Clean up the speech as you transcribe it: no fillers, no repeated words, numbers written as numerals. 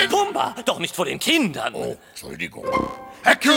Pumba, doch nicht vor den Kindern. Oh, Entschuldigung. Herr König!